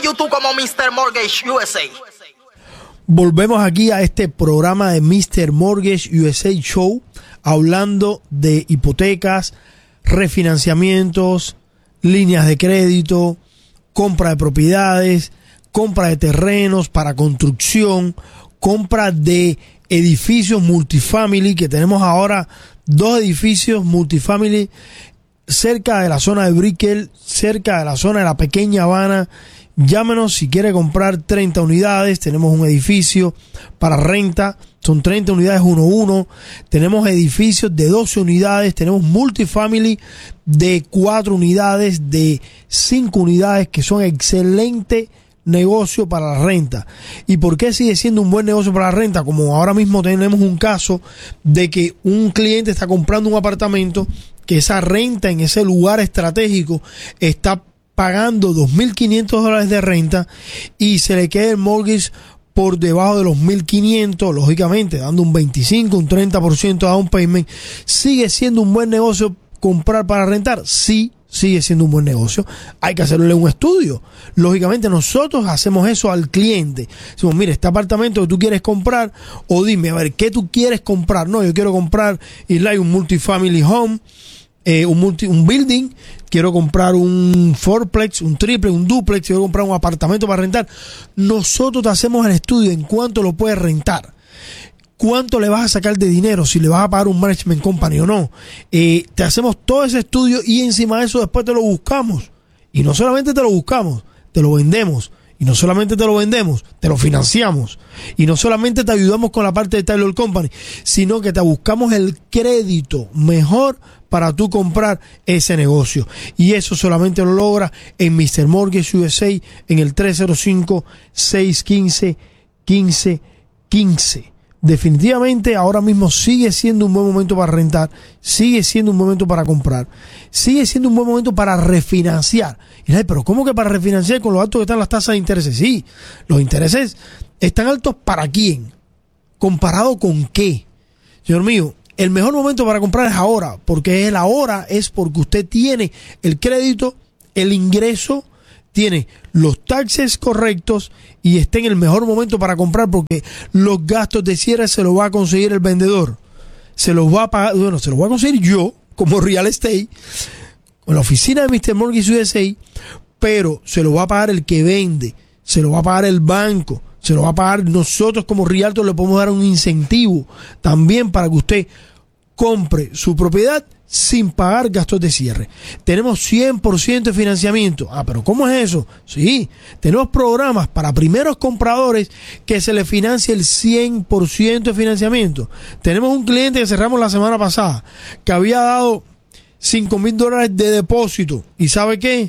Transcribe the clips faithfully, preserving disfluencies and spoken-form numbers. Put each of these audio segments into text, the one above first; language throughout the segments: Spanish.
YouTube como mister Mortgage U S A. Volvemos aquí a este programa de mister Mortgage U S A Show, hablando de hipotecas, refinanciamientos, líneas de crédito, compra de propiedades, compra de terrenos para construcción, compra de edificios multifamily, que tenemos ahora dos edificios multifamily cerca de la zona de Brickell, cerca de la zona de la Pequeña Habana. Llámenos si quiere comprar treinta unidades. Tenemos un edificio para renta, son treinta unidades uno a uno. Tenemos edificios de doce unidades, tenemos multifamily de cuatro unidades, de cinco unidades, que son excelente negocio para la renta. ¿Y por qué sigue siendo un buen negocio para la renta? Como ahora mismo tenemos un caso de que un cliente está comprando un apartamento, que esa renta en ese lugar estratégico está pagando dos mil quinientos dólares de renta y se le queda el mortgage por debajo de los mil quinientos, lógicamente dando un veinticinco, un treinta por ciento de down payment. ¿Sigue siendo un buen negocio comprar para rentar? Sí, sigue siendo un buen negocio. Hay que hacerle un estudio. Lógicamente nosotros hacemos eso al cliente. Decimos, mire, este apartamento que tú quieres comprar, o dime, a ver, ¿qué tú quieres comprar? No, yo quiero comprar like, un multifamily home, eh, un, multi, un building, quiero comprar un fourplex, un triple, un duplex, quiero comprar un apartamento para rentar. Nosotros te hacemos el estudio en cuánto lo puedes rentar, cuánto le vas a sacar de dinero, si le vas a pagar un management company o no. Eh, te hacemos todo ese estudio y encima de eso después te lo buscamos. Y no solamente te lo buscamos, te lo vendemos. Y no solamente te lo vendemos, te lo financiamos. Y no solamente te ayudamos con la parte de Taylor Company, sino que te buscamos el crédito mejor para tú comprar ese negocio. Y eso solamente lo logra en mister Mortgage U S A en el tres cero cinco, seis uno cinco, uno cinco uno cinco. Definitivamente ahora mismo sigue siendo un buen momento para rentar, sigue siendo un momento para comprar, sigue siendo un buen momento para refinanciar. Y ay, pero ¿cómo que para refinanciar con lo alto que están las tasas de intereses? Sí, los intereses están altos ¿para quién? ¿Comparado con qué? Señor mío, el mejor momento para comprar es ahora, porque el ahora es porque usted tiene el crédito, el ingreso, tiene los taxes correctos y está en el mejor momento para comprar, porque los gastos de cierre se los va a conseguir el vendedor. Se los va a pagar, bueno, se los va a conseguir yo como real estate, con la oficina de mister Mortgage U S A, pero se lo va a pagar el que vende, se lo va a pagar el banco, se lo va a pagar nosotros como realtor. Le podemos dar un incentivo también para que usted compre su propiedad sin pagar gastos de cierre. Tenemos cien por ciento de financiamiento. Ah, pero ¿cómo es eso? Sí, tenemos programas para primeros compradores que se les financia el cien por ciento de financiamiento. Tenemos un cliente que cerramos la semana pasada que había dado cinco mil dólares de depósito. ¿Y sabe qué?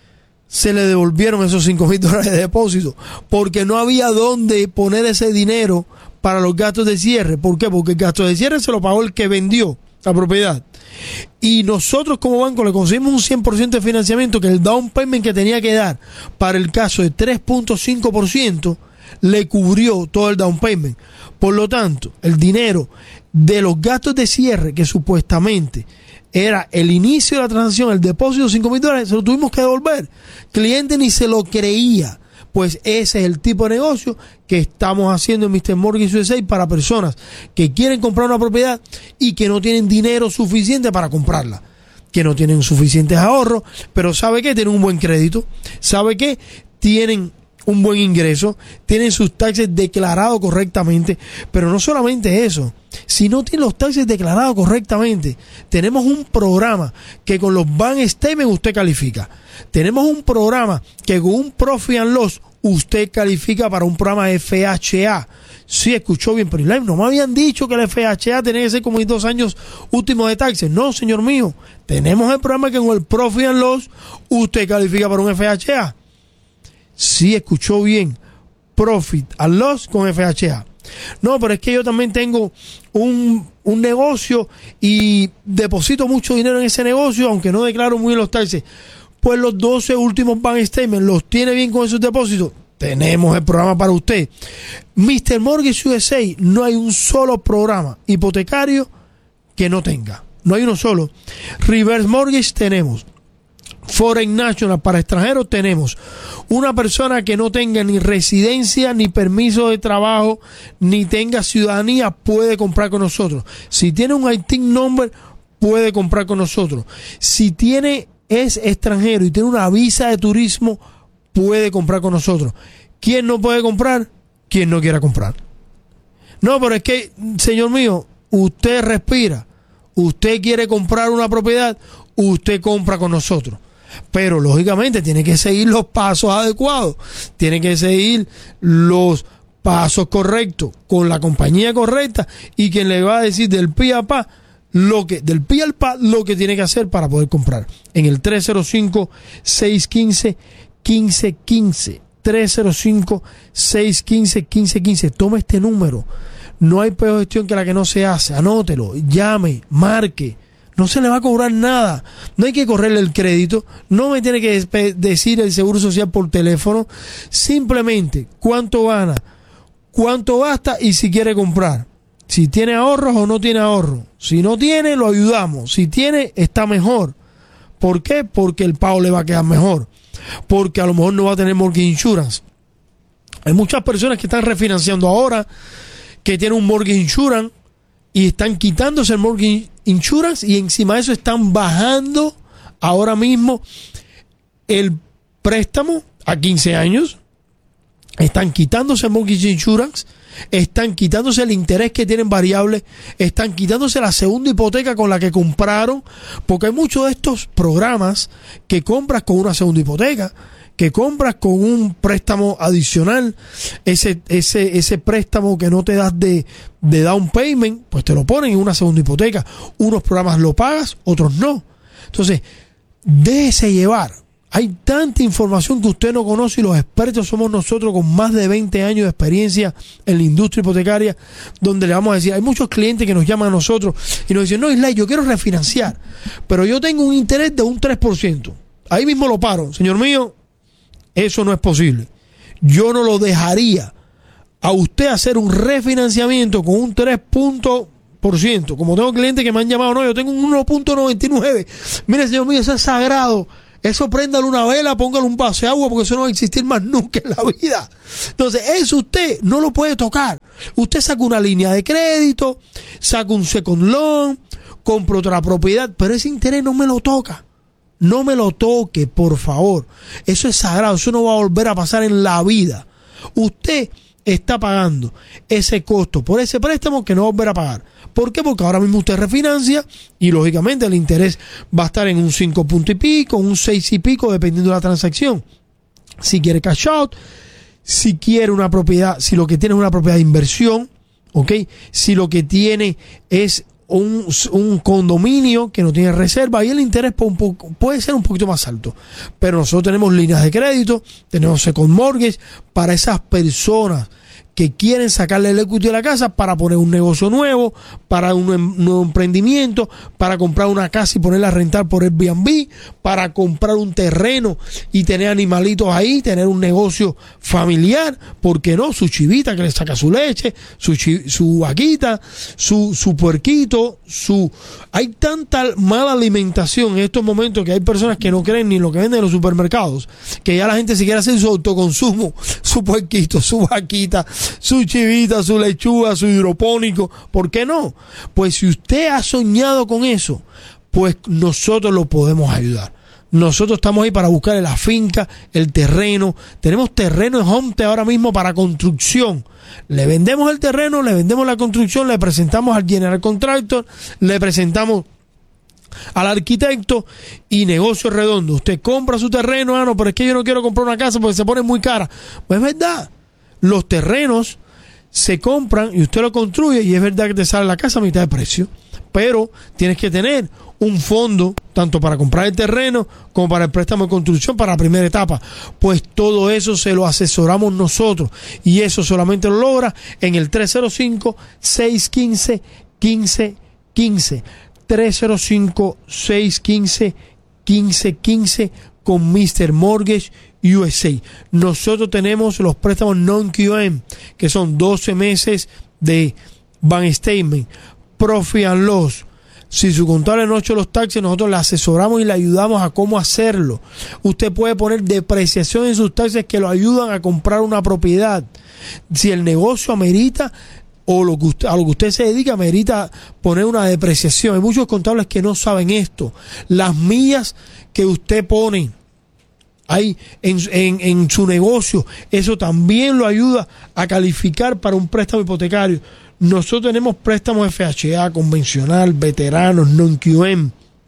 Se le devolvieron esos cinco mil dólares de depósito porque no había dónde poner ese dinero para los gastos de cierre. ¿Por qué? Porque el gasto de cierre se lo pagó el que vendió la propiedad. Y nosotros como banco le conseguimos un cien por ciento de financiamiento, que el down payment que tenía que dar para el caso de tres punto cinco por ciento le cubrió todo el down payment. Por lo tanto, el dinero de los gastos de cierre, que supuestamente era el inicio de la transacción, el depósito de cinco mil dólares, se lo tuvimos que devolver. El cliente ni se lo creía. Pues ese es el tipo de negocio que estamos haciendo en mister Mortgage U S A para personas que quieren comprar una propiedad y que no tienen dinero suficiente para comprarla, que no tienen suficientes ahorros, pero ¿sabe qué? Tienen un buen crédito, ¿sabe qué? Tienen un buen ingreso, tienen sus taxes declarados correctamente, pero no solamente eso, si no tienen los taxes declarados correctamente, tenemos un programa que con los bank statements usted califica. Tenemos un programa que con un Profit and Loss usted califica para un programa F H A. Sí, escuchó bien, pero no me habían dicho que el F H A tenía que ser como en dos años últimos de taxes. No, señor mío, tenemos el programa que con el Profit and Loss usted califica para un F H A. Sí, escuchó bien, Profit and Loss con F H A. No, pero es que yo también tengo un, un negocio y deposito mucho dinero en ese negocio, aunque no declaro muy bien los taxes. Pues los doce últimos bank statements los tiene bien con esos depósitos. Tenemos el programa para usted. mister Mortgage U S A, no hay un solo programa hipotecario que no tenga. No hay uno solo. Reverse Mortgage tenemos. Foreign National, para extranjeros, tenemos una persona que no tenga ni residencia, ni permiso de trabajo, ni tenga ciudadanía, puede comprar con nosotros. Si tiene un I T I N number, puede comprar con nosotros. Si tiene, es extranjero y tiene una visa de turismo, puede comprar con nosotros. ¿Quién no puede comprar? Quien no quiera comprar. No, pero es que, señor mío, usted respira, usted quiere comprar una propiedad, usted compra con nosotros. Pero lógicamente tiene que seguir los pasos adecuados, tiene que seguir los pasos correctos con la compañía correcta y quien le va a decir del pi a pa lo que del pi al pa lo que tiene que hacer para poder comprar. En el tres cero cinco, seis uno cinco, uno cinco uno cinco, tres cero cinco, seis uno cinco, uno cinco uno cinco. Tome este número. No hay peor gestión que la que no se hace. Anótelo, llame, marque. No se le va a cobrar nada. No hay que correrle el crédito. No me tiene que decir el Seguro Social por teléfono. Simplemente cuánto gana, cuánto gasta y si quiere comprar. Si tiene ahorros o no tiene ahorros. Si no tiene, lo ayudamos. Si tiene, está mejor. ¿Por qué? Porque el pago le va a quedar mejor. Porque a lo mejor no va a tener mortgage insurance. Hay muchas personas que están refinanciando ahora, que tienen un mortgage insurance y están quitándose el mortgage insurance y encima de eso están bajando ahora mismo el préstamo a quince años. Están quitándose el mortgage insurance, están quitándose el interés que tienen variable, están quitándose la segunda hipoteca con la que compraron, porque hay muchos de estos programas que compras con una segunda hipoteca, que compras con un préstamo adicional, ese, ese, ese préstamo que no te das de, de down payment, pues te lo ponen en una segunda hipoteca. Unos programas lo pagas, otros no. Entonces, déjese llevar. Hay tanta información que usted no conoce y los expertos somos nosotros con más de veinte años de experiencia en la industria hipotecaria, donde le vamos a decir, hay muchos clientes que nos llaman a nosotros y nos dicen, no, Islay, yo quiero refinanciar, pero yo tengo un interés de un tres por ciento. Ahí mismo lo paro. Señor mío, eso no es posible. Yo no lo dejaría a usted hacer un refinanciamiento con un tres por ciento. Como tengo clientes que me han llamado, no, yo tengo un uno punto noventa y nueve. Mire, señor mío, eso es sagrado. Eso préndale una vela, póngale un vaso de agua, porque eso no va a existir más nunca en la vida. Entonces, eso usted no lo puede tocar. Usted saca una línea de crédito, saca un second loan, compra otra propiedad, pero ese interés no me lo toca. No me lo toque, por favor. Eso es sagrado, eso no va a volver a pasar en la vida. Usted está pagando ese costo por ese préstamo que no va a volver a pagar. ¿Por qué? Porque ahora mismo usted refinancia y lógicamente el interés va a estar en un cinco punto y pico, un seis y pico, dependiendo de la transacción. Si quiere cash out, si quiere una propiedad, si lo que tiene es una propiedad de inversión, ¿ok? Si lo que tiene es un, un condominio que no tiene reserva, ahí el interés puede ser un poquito más alto. Pero nosotros tenemos líneas de crédito, tenemos second mortgage para esas personas que quieren sacarle el equity de la casa para poner un negocio nuevo, para un em- nuevo emprendimiento, para comprar una casa y ponerla a rentar por Airbnb, para comprar un terreno y tener animalitos ahí, tener un negocio familiar, ¿por qué no? Su chivita que le saca su leche, su, chi- su vaquita, su, su puerquito, su... Hay tanta mala alimentación en estos momentos que hay personas que no creen ni lo que venden en los supermercados, que ya la gente se quiere hacer su autoconsumo, su puerquito, su vaquita, su chivita, su lechuga, su hidropónico. ¿Por qué no? Pues si usted ha soñado con eso, pues nosotros lo podemos ayudar. Nosotros estamos ahí para buscarle la finca, el terreno. Tenemos terreno en Homestead ahora mismo para construcción. Le vendemos el terreno, le vendemos la construcción, le presentamos al general contractor, le presentamos al arquitecto y negocio redondo. Usted compra su terreno, ah, no, pero es que yo no quiero comprar una casa porque se pone muy cara. Pues es verdad. Los terrenos se compran y usted lo construye y es verdad que te sale la casa a mitad de precio, pero tienes que tener un fondo tanto para comprar el terreno como para el préstamo de construcción para la primera etapa. Pues todo eso se lo asesoramos nosotros y eso solamente lo logra en el tres cero cinco, seis uno cinco, uno cinco uno cinco, tres cero cinco, seis uno cinco, uno cinco uno cinco con mister Mortgage U S A. Nosotros tenemos los préstamos non-Q M, que son doce meses de bank statement, profit and loss, Si su contable no ha hecho los taxes, nosotros le asesoramos y le ayudamos a cómo hacerlo. Usted puede poner depreciación en sus taxes que lo ayudan a comprar una propiedad. Si el negocio amerita o lo que usted, a lo que usted se dedica amerita poner una depreciación. Hay muchos contables que no saben esto. Las millas que usted pone ahí en, en, en su negocio, eso también lo ayuda a calificar para un préstamo hipotecario. Nosotros tenemos préstamos F H A, convencional, veteranos, non-Q M.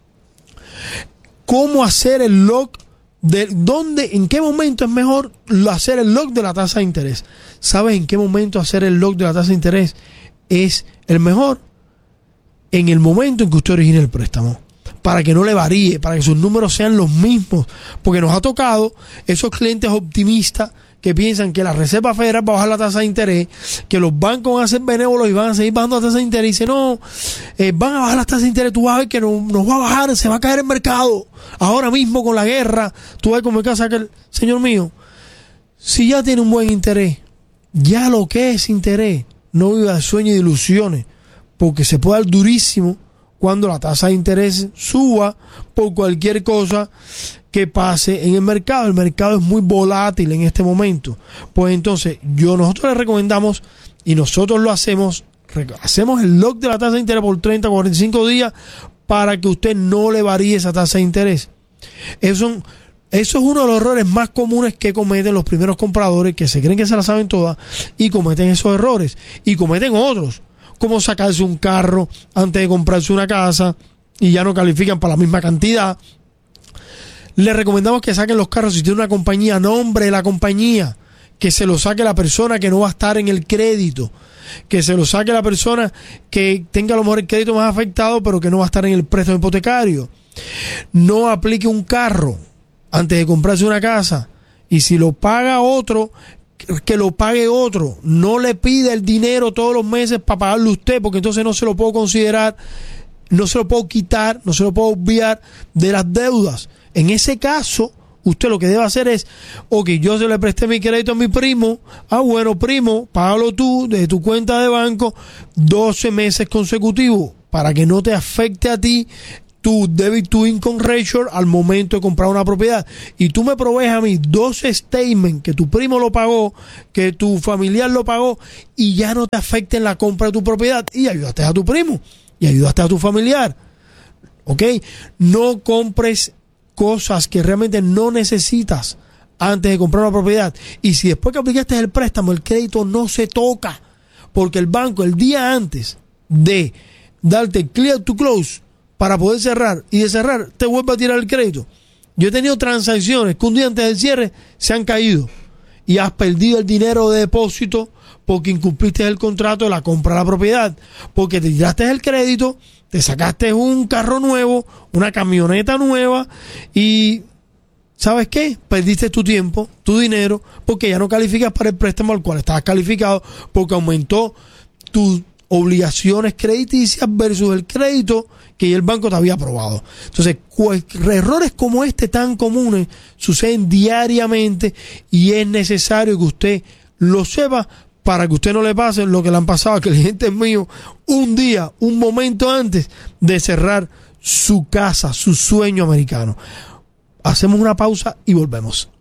¿Cómo hacer el log? De dónde, en qué momento es mejor hacer el log de la tasa de interés? ¿Sabes en qué momento hacer el log de la tasa de interés es el mejor? En el momento en que usted origine el préstamo, para que no le varíe, para que sus números sean los mismos, porque nos ha tocado esos clientes optimistas que piensan que la Reserva Federal va a bajar la tasa de interés, que los bancos van a ser benévolos y van a seguir bajando la tasa de interés, y dicen, no, eh, van a bajar las tasas de interés, tú vas a ver que no, nos va a bajar, se va a caer el mercado, ahora mismo con la guerra, tú ves cómo el caso aquel, señor mío, si ya tiene un buen interés, ya lo que es interés, no viva de sueños y de ilusiones, porque se puede dar durísimo cuando la tasa de interés suba por cualquier cosa que pase en el mercado. El mercado es muy volátil en este momento. Pues entonces, yo nosotros le recomendamos, y nosotros lo hacemos, hacemos el lock de la tasa de interés por treinta, cuarenta y cinco días para que usted no le varíe esa tasa de interés. Eso, eso es uno de los errores más comunes que cometen los primeros compradores, que se creen que se la saben todas y cometen esos errores. Y cometen otros, como sacarse un carro antes de comprarse una casa y ya no califican para la misma cantidad. Le recomendamos que saquen los carros si tiene una compañía, nombre de la compañía, que se lo saque la persona que no va a estar en el crédito, que se lo saque la persona que tenga a lo mejor el crédito más afectado pero que no va a estar en el préstamo hipotecario. No aplique un carro antes de comprarse una casa, y si lo paga otro, que lo pague otro. No le pida el dinero todos los meses para pagarlo usted, porque entonces no se lo puedo considerar, no se lo puedo quitar, no se lo puedo obviar de las deudas. En ese caso, usted lo que debe hacer es, ok, yo se le presté mi crédito a mi primo, ah bueno, primo, págalo tú desde tu cuenta de banco doce meses consecutivos, para que no te afecte a ti tu debit to income ratio al momento de comprar una propiedad. Y tú me provees a mí doce statements que tu primo lo pagó, que tu familiar lo pagó, y ya no te afecten la compra de tu propiedad, y ayudaste a tu primo y ayudaste a tu familiar. Ok, no compres cosas que realmente no necesitas antes de comprar una propiedad. Y si después que aplicaste el préstamo, el crédito no se toca, porque el banco el día antes de darte clear to close para poder cerrar, y de cerrar te vuelve a tirar el crédito. Yo he tenido transacciones que un día antes del cierre se han caído y has perdido el dinero de depósito porque incumpliste el contrato de la compra de la propiedad, porque te tiraste el crédito, te sacaste un carro nuevo, una camioneta nueva, y ¿sabes qué? Perdiste tu tiempo, tu dinero, porque ya no calificas para el préstamo al cual estabas calificado, porque aumentó tus obligaciones crediticias versus el crédito que ya el banco te había aprobado. Entonces, errores como este tan comunes suceden diariamente, y es necesario que usted lo sepa para que usted no le pase lo que le han pasado a clientes míos un día, un momento antes de cerrar su casa, su sueño americano. Hacemos una pausa y volvemos.